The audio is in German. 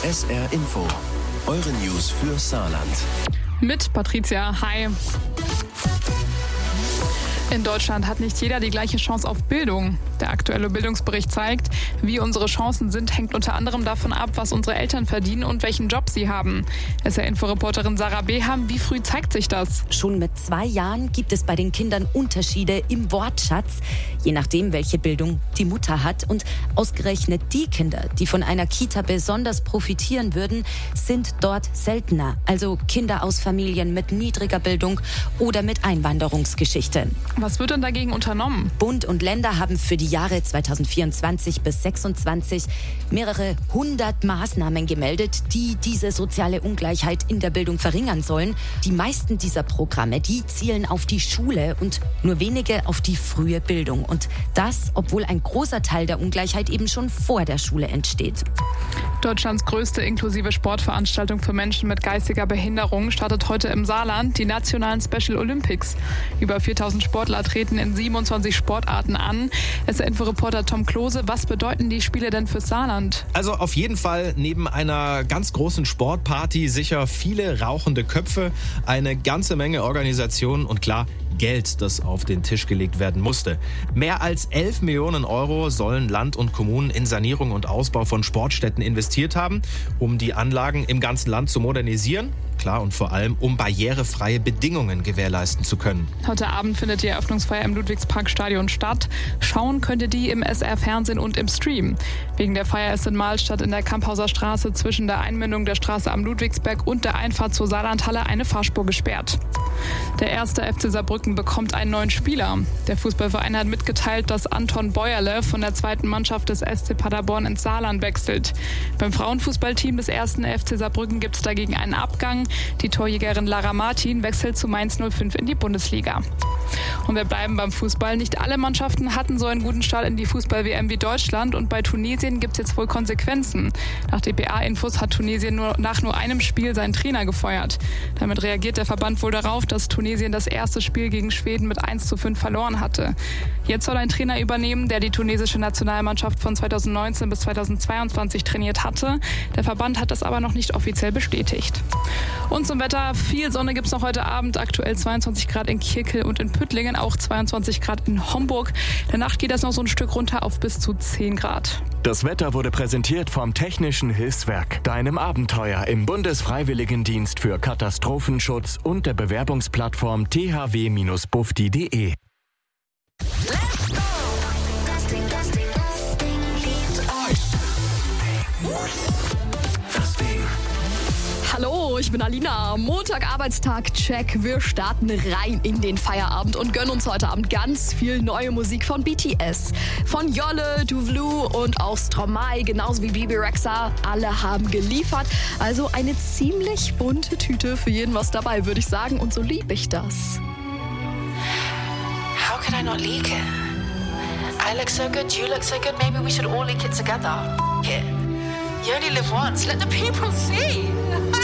SR Info, eure News für Saarland. Mit Patricia, hi. In Deutschland hat nicht jeder die gleiche Chance auf Bildung. Der aktuelle Bildungsbericht zeigt, wie unsere Chancen sind, hängt unter anderem davon ab, was unsere Eltern verdienen und welchen Job sie haben. SR-Info-Reporterin Sarah Beham, wie früh zeigt sich das? Schon mit 2 Jahren gibt es bei den Kindern Unterschiede im Wortschatz, je nachdem, welche Bildung die Mutter hat. Und ausgerechnet die Kinder, die von einer Kita besonders profitieren würden, sind dort seltener. Also Kinder aus Familien mit niedriger Bildung oder mit Einwanderungsgeschichte. Was wird denn dagegen unternommen? Bund und Länder haben für die Jahre 2024 bis 2026 mehrere 100 Maßnahmen gemeldet, die diese soziale Ungleichheit in der Bildung verringern sollen. Die meisten dieser Programme, die zielen auf die Schule und nur wenige auf die frühe Bildung. Und das, obwohl ein großer Teil der Ungleichheit eben schon vor der Schule entsteht. Deutschlands größte inklusive Sportveranstaltung für Menschen mit geistiger Behinderung startet heute im Saarland, die nationalen Special Olympics. Über 4000 Sportler treten in 27 Sportarten an. SR-Info-Reporter Tom Klose, was bedeuten die Spiele denn fürs Saarland? Also auf jeden Fall neben einer ganz großen Sportparty sicher viele rauchende Köpfe, eine ganze Menge Organisationen und klar, Geld, das auf den Tisch gelegt werden musste. Mehr als 11 Millionen Euro sollen Land und Kommunen in Sanierung und Ausbau von Sportstätten investiert haben, um die Anlagen im ganzen Land zu modernisieren. Klar, und vor allem, um barrierefreie Bedingungen gewährleisten zu können. Heute Abend findet die Eröffnungsfeier im Ludwigsparkstadion statt. Schauen könnt ihr die im SR-Fernsehen und im Stream. Wegen der Feier ist in Mahlstadt in der Kamphauser Straße zwischen der Einmündung der Straße am Ludwigsberg und der Einfahrt zur Saarlandhalle eine Fahrspur gesperrt. Der erste FC Saarbrücken bekommt einen neuen Spieler. Der Fußballverein hat mitgeteilt, dass Anton Bäuerle von der zweiten Mannschaft des SC Paderborn ins Saarland wechselt. Beim Frauenfußballteam des ersten FC Saarbrücken gibt es dagegen einen Abgang. Die Torjägerin Lara Martin wechselt zu Mainz 05 in die Bundesliga. Und wir bleiben beim Fußball. Nicht alle Mannschaften hatten so einen guten Start in die Fußball-WM wie Deutschland. Und bei Tunesien gibt es jetzt wohl Konsequenzen. Nach dpa-Infos hat Tunesien nach nur einem Spiel seinen Trainer gefeuert. Damit reagiert der Verband wohl darauf, dass Tunesien das erste Spiel gegen Schweden mit 1:5 verloren hatte. Jetzt soll ein Trainer übernehmen, der die tunesische Nationalmannschaft von 2019 bis 2022 trainiert hatte. Der Verband hat das aber noch nicht offiziell bestätigt. Und zum Wetter, viel Sonne gibt es noch heute Abend. Aktuell 22 Grad in Kirkel und in Püttlingen, auch 22 Grad in Homburg. In der Nacht geht das noch so ein Stück runter auf bis zu 10 Grad. Das Wetter wurde präsentiert vom Technischen Hilfswerk, deinem Abenteuer im Bundesfreiwilligendienst für Katastrophenschutz und der Bewerbungsplattform thw-bufdi.de. Hallo, ich bin Alina. Montag, Arbeitstag, check. Wir starten rein in den Feierabend und gönnen uns heute Abend ganz viel neue Musik von BTS. Von Jolle, Duvlu und auch Stromae, genauso wie Bibi Rexha. Alle haben geliefert. Also eine ziemlich bunte Tüte, für jeden was dabei, würde ich sagen. Und so liebe ich das. How could I not leak it? I look so good, you look so good. Maybe we should all leak it together. Yeah. You only live once. Let the people see.